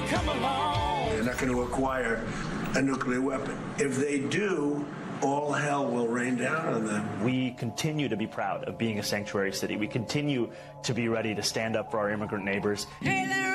come along. They're not going to acquire a nuclear weapon. If they do, all hell will rain down on them. We continue to be proud of being a sanctuary city. We continue to be ready to stand up for our immigrant neighbors. Hey,